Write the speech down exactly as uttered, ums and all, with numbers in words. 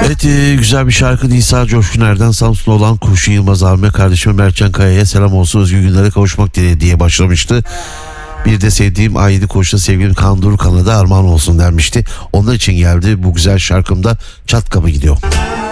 Evet, e, güzel bir şarkı. Nisa Coşkuner'den Samsun olan Kurşun Yılmaz abime, kardeşime Mertcan Kaya'ya selam olsun, özgür günlere kavuşmak dileğiyle diye başlamıştı. Bir de sevdiğim A yedi koçta sevgilim Kaan Kanada armağan olsun denmişti. Onlar için geldi bu güzel şarkımda çat kapı gidiyor.